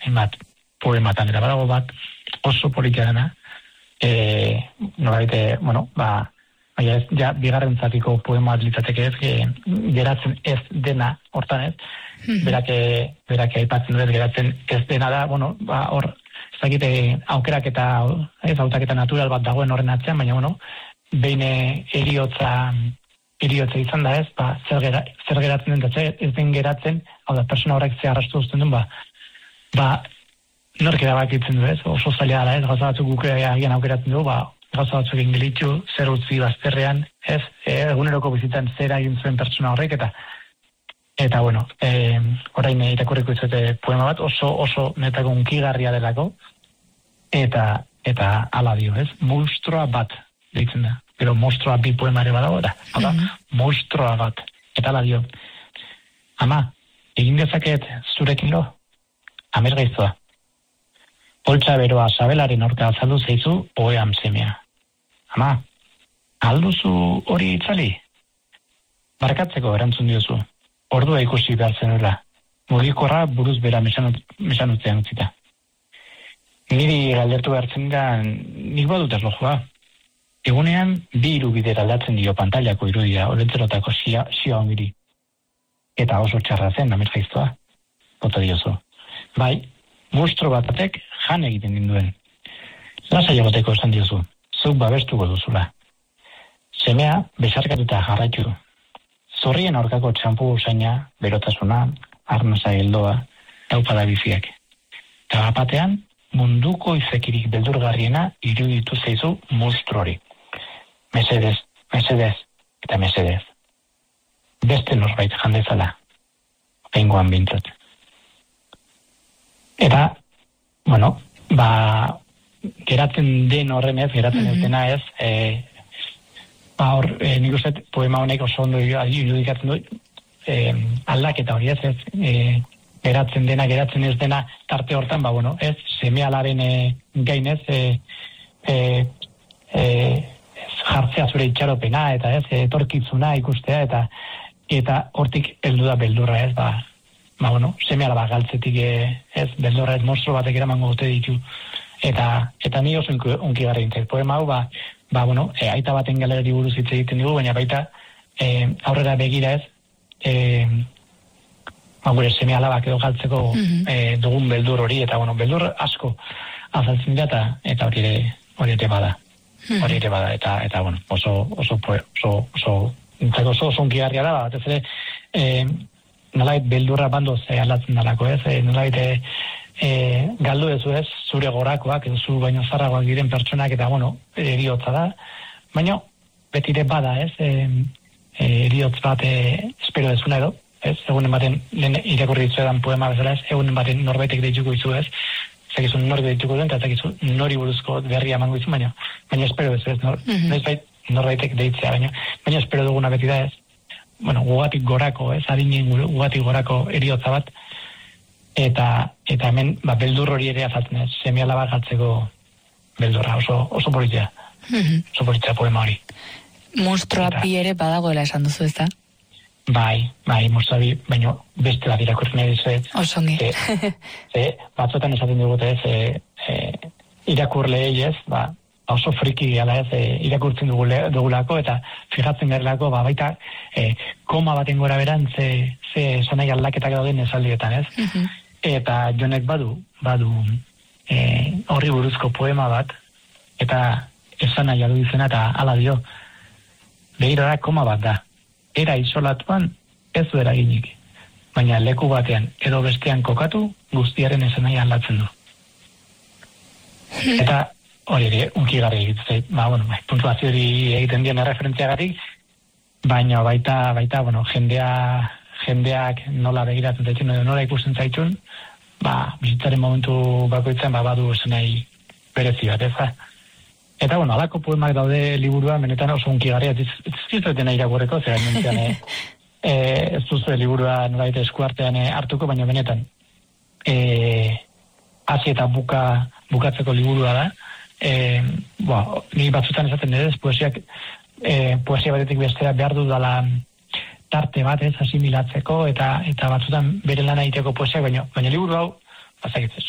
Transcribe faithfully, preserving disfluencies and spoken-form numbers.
hainbat poematan, eta badago bat oso politia dena, e, noraite, bueno, ba, baina ez, ja, bigarren zatiko poema litzateke ez, e, geratzen ez dena, hortan ez, berak, berak aipatzen dut geratzen ez dena da, bueno, ba, hor, ez dakite aukerak eta, ez, hautaketa natural bat dagoen horren atzean, baina, bueno, behin eriotza, eriotza izan da ez, ba, zer, gera, zer geratzen den, da, ez den geratzen, hau da, persona horrek ze arrastu duzten duen, ba, ba, nork erabakitzen du ez, oso zaila da ez, gauza batzuk guk agian aukeratzen du, ba, gauza batzuk ingelitu, zer utzi bazterrean, ez, e, eguneroko bizitan zer egin zuen pertsona horrek, eta, eta bueno, e, orain irakurriko izate poema bat, oso, oso netako unkigarria delako, eta, eta ala dio, ez, monstrua bat, deitzen da, pero monstrua bi poemare badago, eta, hau da, monstrua bat, eta ala dio, ama, egin dezaket zurekin lo, amer gaiztoa. Poltsa beroa sabelaren aurka azaldu zeizu oeam semea. Ama, alduzu hori itzali? Barkatzeko erantzun diozu. Ordua ikusi behar zenuela. Mugikorra buruz bera mesanutzean utzita. Niri galdertu behartzen da, nik badut erlojua. Egunean, bi irubidera aldatzen dio pantailako irudia, olentzerotako xia, xia ongiri. Eta oso txarra zen, amer gaiztoa. Bota diozu. Bai, monstro batek jan egiten ginduen. Lasa jagoteko esan diozu, zuk babestuko duzula. Semea besarkatuta jarraitu. Zorrien aurkako txampu usaina, berotasuna, arnasa geldoa, taupada biziak. Eta batean, munduko izekirik beldurgarriena iruditu zeizu monstro hori. Mesedez, mesedez, eta mesedez. Beste norbait jandezala. Pengoan bintzat. Eta, bueno, ba, geratzen den horren ez, geratzen mm-hmm. ez dena ez, e, ba, hor, e, nik uste poema honek oso ondo irudikatzen du, e, aldaketa hori ez, ez, e, geratzen dena, geratzen ez dena, tarte hortan, ba, bueno, ez, seme alaren e, gainez, e, e, e, jartzea zure itxaropena, eta ez, etorkizuna ikustea, eta eta hortik heldu da beldurra ez, ba, ba, bueno, seme alaba galtzetik ez, beldorra ez monstro batek eramango dute ditu. Eta, eta ni oso unki garri intzait. Poema hau, ba, ba, bueno, e, aita baten galerari buruz hitz egiten dugu, baina baita e, aurrera begira ez, e, ba, gure seme alabak edo galtzeko mm-hmm. e, dugun beldur hori, eta, bueno, beldur asko azaltzen dira, eta, eta hori ere, hori ere bada. Mm-hmm. Hori ere bada, eta, eta bueno, oso, oso, oso, oso, oso, oso, oso unki garria da, bat ez ere, e, nolait beldurra bandoz e, alatzen dalako ez, e, nolait e, e, galdu ezu ez, zure gorakoak, edo zu baino zarragoak diren pertsonak, eta bueno, eriotza da, baina betire bada ez, e, e, eriotz bat e, espero ezuna edo, ez, egunen baten, lehen irakurri ditzuedan poema bezala ez, egunen baten norbaitek deituko izu ez, zakizun nori deituko duen, eta zakizun nori buruzko berria emango izu, baina, baina espero ez ez, nor, mm-hmm. norbaitek deitzea, baina, baina espero duguna beti da ez, bueno, gugatik gorako, ez, adinen gugatik gorako eriotza bat, eta eta hemen, ba, beldur hori ere azaltzen ez, seme alaba galtzeko beldurra, oso, oso politia, mm-hmm. oso politia poema hori. Monstrua bi ere badagoela esan duzu, ez da? Bai, bai, monstrua bi, baina beste bat irakurtzen nahi dizuet. Osongi. E, e, batzuetan esaten digute ez, e, e, irakurleei ez, ba, oso friki ala ez, e, irakurtzen dugule, dugulako, eta fijatzen garelako, ba, baita, e, koma baten gora beran, ze, ze sanai aldaketak dauden esaldietan, ez? Mm-hmm. Eta jonek badu, badu, e, horri buruzko poema bat, eta esan nahi adu izena, eta ala dio, behirara koma bat da. Era isolatuan ez du eraginik, baina leku batean edo bestean kokatu guztiaren esan nahi aldatzen du. Eta hori ere, unkigarri egiten, ba, bueno, bai, puntuazio hori egiten dien erreferentziagatik, baina baita, baita, bueno, jendea, jendeak nola begiratzen zaitun, edo nola ikusten zaitun, ba, bizitzaren momentu bakoitzen, ba, badu esan nahi berezi bat, ez da. Eta, bueno, alako poemak daude liburua, benetan oso unkigarria, ez zizuetena irakurreko, zer gainentzean, e, e, ez duzu liburua nolait eskuartean e, hartuko, baina benetan, e, hasi eta buka, bukatzeko liburua da, E, ba, ni batzutan esaten ez, poesiak, e, poesia batetik bestera behar du dala tarte bat ez asimilatzeko, eta eta batzutan bere lana egiteko poesiak, baina, baina liburu hau, bazakit,